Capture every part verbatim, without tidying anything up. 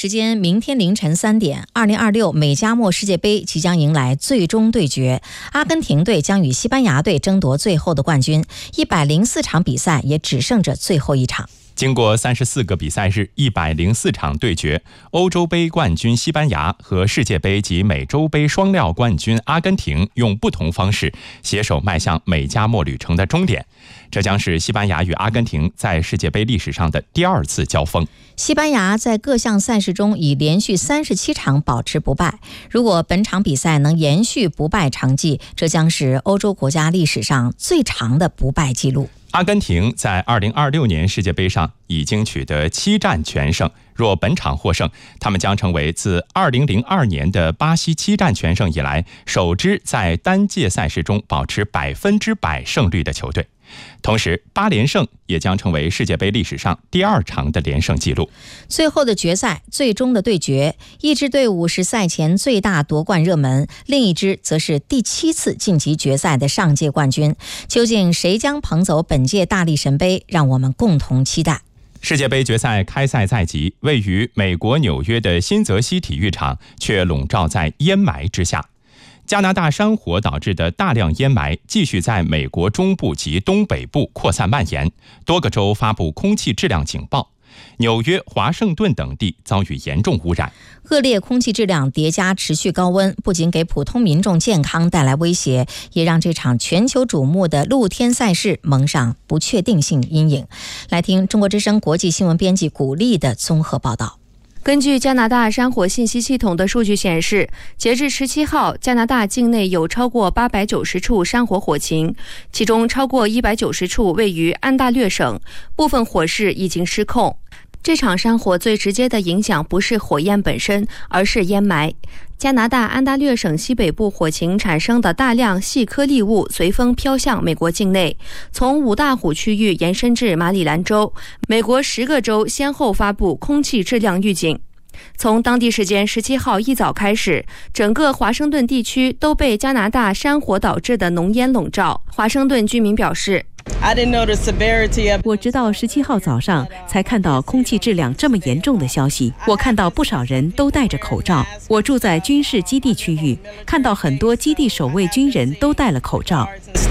时间明天凌晨三点，二零二六美加墨世界杯即将迎来最终对决，阿根廷队将与西班牙队争夺最后的冠军。一百零四场比赛也只剩着最后一场。 经过三十四个比赛日、一百零四场对决，欧洲杯冠军西班牙和世界杯及美洲杯双料冠军阿根廷用不同方式携手迈向美加墨旅程的终点。这将是西班牙与阿根廷在世界杯历史上的第二次交锋。 西班牙在各项赛事中已连续三十七场保持不败，如果本场比赛能延续不败成绩，这将是欧洲国家历史上最长的不败纪录。 阿根廷在二零二六年世界杯上已经取得七战全胜，若本场获胜，他们将成为自二零零二年的巴西七战全胜以来首支在单届赛事中保持百分之百胜率的球队。同时，八连胜也将成为世界杯历史上第二长的连胜纪录。 最后的决赛，最终的对决，一支队伍是赛前最大夺冠热门，另一支则是第七次晋级决赛的上届冠军。究竟谁将捧走本届大力神杯？让我们共同期待。 世界杯决赛开赛在即，位于美国纽约的新泽西体育场却笼罩在烟霾之下。加拿大山火导致的大量烟霾继续在美国中部及东北部扩散蔓延，多个州发布空气质量警报。纽约、华盛顿等地遭遇严重污染， 恶劣空气质量叠加持续高温，不仅给普通民众健康带来威胁，也让这场全球瞩目的露天赛事蒙上不确定性阴影。来听中国之声国际新闻编辑古丽的综合报道。 根据加拿大山火信息系统的数据显示，截至十七号，加拿大境内有超过八百九十处山火火情，其中超过一百九十处位于安大略省，部分火势已经失控。这场山火最直接的影响不是火焰本身，而是烟霾。加拿大安大略省西北部火情产生的大量细颗粒物随风飘向美国境内，从五大湖区域延伸至马里兰州。美国十个州先后发布空气质量预警。从当地时间十七号一早开始，整个华盛顿地区都被加拿大山火导致的浓烟笼罩。华盛顿居民表示， 我直到十七号早上才看到空气质量这么严重的消息。我看到不少人都戴着口罩。我住在军事基地区域，看到很多基地守卫军人都戴了口罩。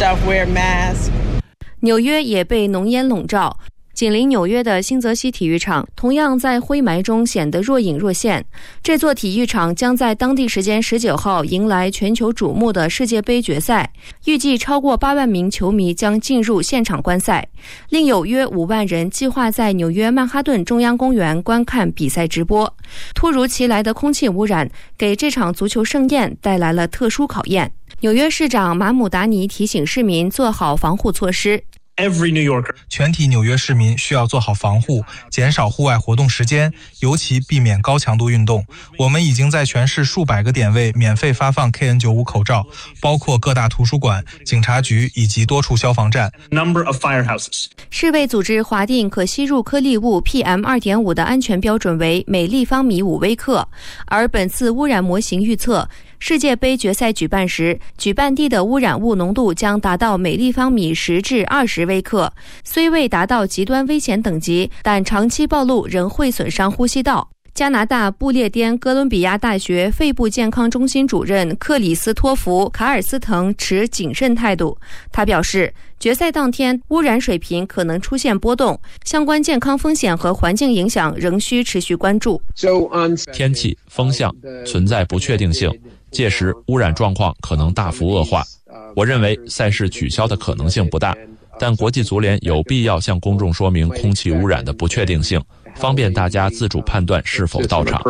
纽约也被浓烟笼罩。紧邻纽约的新泽西体育场同样在灰霾中显得若隐若现。这座体育场将在当地时间十九号迎来全球瞩目的世界杯决赛，预计超过八万名球迷将进入现场观赛，另有约五万人计划在纽约曼哈顿中央公园观看比赛直播。突如其来的空气污染给这场足球盛宴带来了特殊考验。纽约市长马姆达尼提醒市民做好防护措施。 全体纽约市民需要做好防护，减少户外活动时间，尤其避免高强度运动。我们已经在全市数百个点位免费发放 K N 九十五 口罩，包括各大图书馆、警察局以及多处消防站。 世卫组织划定可吸入颗粒物 P M 二点五 的安全标准为每立方米五微克，而本次污染模型预测，世界杯决赛举办时，举办地的污染物浓度将达到每立方米十至二十微克，虽未达到极端危险等级，但长期暴露仍会损伤呼吸道。加拿大不列颠哥伦比亚大学肺部健康中心主任克里斯托弗·卡尔斯滕持谨慎态度。他表示，决赛当天污染水平可能出现波动，相关健康风险和环境影响仍需持续关注。 天气、风向存在不确定性，届时污染状况可能大幅恶化。我认为赛事取消的可能性不大，但国际足联有必要向公众说明空气污染的不确定性，方便大家自主判断是否到场。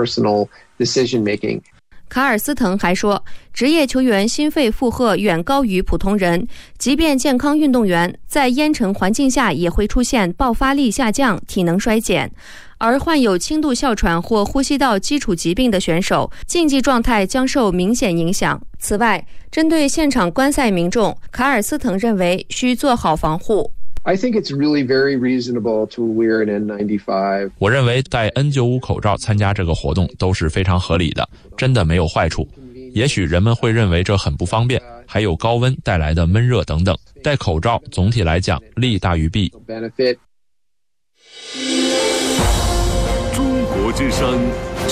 卡尔斯滕还说，职业球员心肺负荷远高于普通人，即便健康运动员在烟尘环境下也会出现爆发力下降、体能衰减，而患有轻度哮喘或呼吸道基础疾病的选手，竞技状态将受明显影响。此外，针对现场观赛民众，卡尔斯滕认为需做好防护。 I think it's really very reasonable to wear an N ninety-five. 我认为戴 N 九十五 口罩参加这个活动都是非常合理的，真的没有坏处。也许人们会认为这很不方便，还有高温带来的闷热等等。戴口罩总体来讲利大于弊。 中国之声